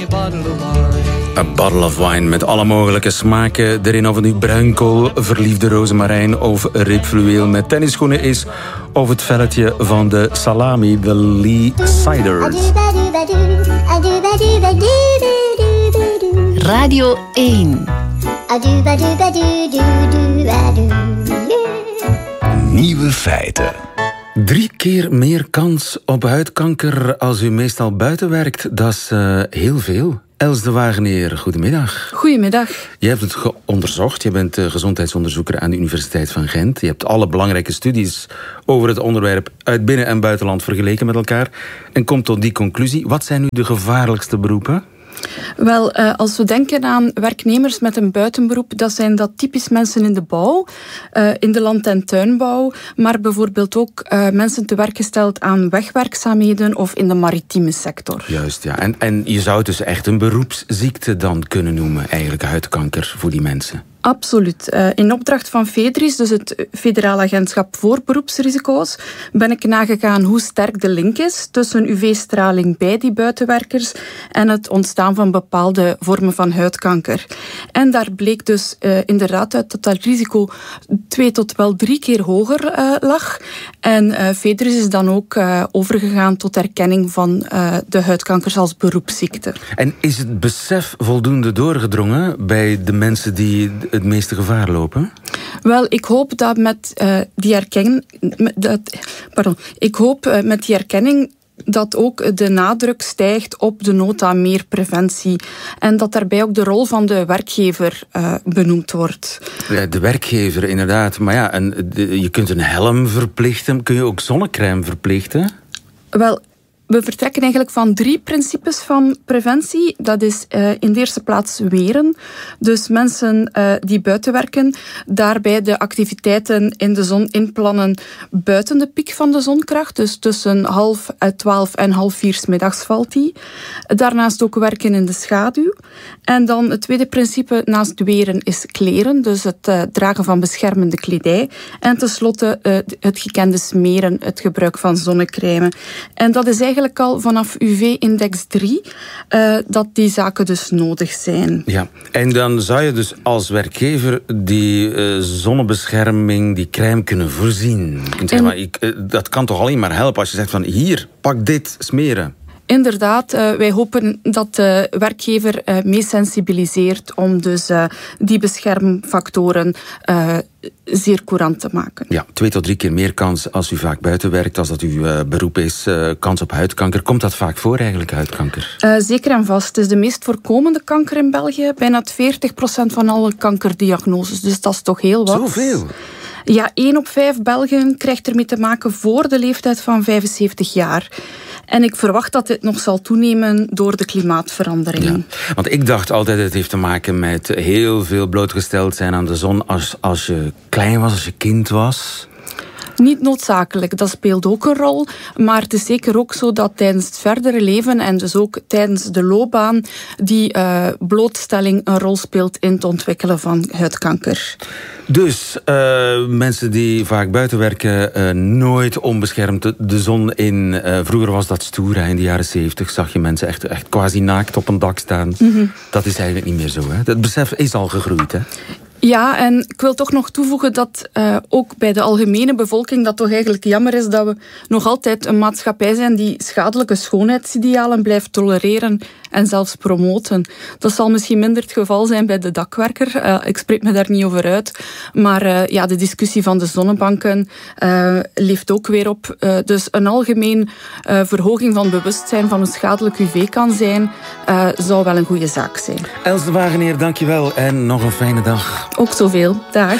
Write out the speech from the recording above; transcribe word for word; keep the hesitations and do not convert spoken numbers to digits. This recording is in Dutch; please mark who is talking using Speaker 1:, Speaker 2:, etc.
Speaker 1: Een bottle of wine met alle mogelijke smaken erin. Of het nu bruinkool, verliefde rozemarijn of ribfluweel met tennisschoenen is. Of het velletje van de salami, de Lee Ciders.
Speaker 2: Radio één.
Speaker 3: Nieuwe feiten.
Speaker 1: Drie keer meer kans op huidkanker als u meestal buiten werkt. Dat is uh, heel veel. Els de Wageneer, goedemiddag.
Speaker 4: Goedemiddag.
Speaker 1: Je hebt het onderzocht. Je bent gezondheidsonderzoeker aan de Universiteit van Gent. Je hebt alle belangrijke studies over het onderwerp uit binnen- en buitenland vergeleken met elkaar. En komt tot die conclusie. Wat zijn nu de gevaarlijkste beroepen?
Speaker 4: Wel, uh, als we denken aan werknemers met een buitenberoep, dat zijn dat typisch mensen in de bouw, uh, in de land- en tuinbouw, maar bijvoorbeeld ook uh, mensen te werk gesteld aan wegwerkzaamheden of in de maritieme sector.
Speaker 1: Juist, ja. En, en je zou het dus echt een beroepsziekte dan kunnen noemen, eigenlijk huidkanker voor die mensen.
Speaker 4: Absoluut. Uh, in opdracht van FEDRIS, dus het Federaal Agentschap voor Beroepsrisico's, ben ik nagegaan hoe sterk de link is tussen U V-straling bij die buitenwerkers en het ontstaan van bepaalde vormen van huidkanker. En daar bleek dus uh, inderdaad uit dat dat risico twee tot wel drie keer hoger uh, lag. En uh, FEDRIS is dan ook uh, overgegaan tot erkenning van uh, de huidkankers als beroepsziekte.
Speaker 1: En is het besef voldoende doorgedrongen bij de mensen die het meeste gevaar lopen?
Speaker 4: Wel, ik hoop dat met uh, die erkenning, dat, pardon, ik hoop uh, met die erkenning dat ook de nadruk stijgt op de nood aan meer preventie. En dat daarbij ook de rol van de werkgever uh, benoemd wordt.
Speaker 1: Ja, de werkgever, inderdaad. Maar ja, en de, je kunt een helm verplichten. Kun je ook zonnecrème verplichten?
Speaker 4: Wel, we vertrekken eigenlijk van drie principes van preventie. Dat is uh, in de eerste plaats weren. Dus mensen uh, die buiten werken, daarbij de activiteiten in de zon inplannen buiten de piek van de zonkracht. Dus tussen half twaalf en half vier 's middags valt die. Daarnaast ook werken in de schaduw. En dan het tweede principe naast weren is kleren. Dus het uh, dragen van beschermende kledij. En tenslotte uh, het gekende smeren, het gebruik van zonnecrème. En dat is eigenlijk al vanaf U V-index drie uh, dat die zaken dus nodig zijn.
Speaker 1: Ja, en dan zou je dus als werkgever die uh, zonnebescherming, die crème kunnen voorzien. Je kunt zeggen, maar ik, uh, dat kan toch alleen maar helpen als je zegt van hier, pak dit, smeren.
Speaker 4: Inderdaad, uh, wij hopen dat de werkgever uh, mee sensibiliseert om dus uh, die beschermfactoren uh, zeer courant te maken.
Speaker 1: Ja, twee tot drie keer meer kans als u vaak buiten werkt, als dat uw uh, beroep is, uh, kans op huidkanker. Komt dat vaak voor eigenlijk, huidkanker?
Speaker 4: Uh, zeker en vast. Het is de meest voorkomende kanker in België. Bijna veertig procent van alle kankerdiagnoses. Dus dat is toch heel wat.
Speaker 1: Zoveel?
Speaker 4: Ja, één op vijf Belgen krijgt ermee te maken voor de leeftijd van vijfenzeventig jaar. En ik verwacht dat dit nog zal toenemen door de klimaatverandering.
Speaker 1: Ja, want ik dacht altijd, het heeft te maken met heel veel blootgesteld zijn aan de zon als, als je klein was, als je kind was.
Speaker 4: Niet noodzakelijk, dat speelt ook een rol. Maar het is zeker ook zo dat tijdens het verdere leven en dus ook tijdens de loopbaan die uh, blootstelling een rol speelt in het ontwikkelen van huidkanker.
Speaker 1: Dus uh, mensen die vaak buiten werken, uh, nooit onbeschermd de, de zon in. Uh, vroeger was dat stoer, hè. In de jaren zeventig zag je mensen echt, echt quasi naakt op een dak staan. Mm-hmm. Dat is eigenlijk niet meer zo. Hè. Het besef is al gegroeid, hè?
Speaker 4: Ja, en ik wil toch nog toevoegen dat uh, ook bij de algemene bevolking dat toch eigenlijk jammer is dat we nog altijd een maatschappij zijn die schadelijke schoonheidsidealen blijft tolereren en zelfs promoten. Dat zal misschien minder het geval zijn bij de dakwerker. Uh, ik spreek me daar niet over uit. Maar uh, ja, de discussie van de zonnebanken uh, leeft ook weer op. Uh, dus een algemeen uh, verhoging van bewustzijn van hoe schadelijk U V kan zijn, uh, zou wel een goede zaak zijn.
Speaker 1: Els de Wageneer, dankjewel en nog een fijne dag.
Speaker 4: Ook zoveel. Dag.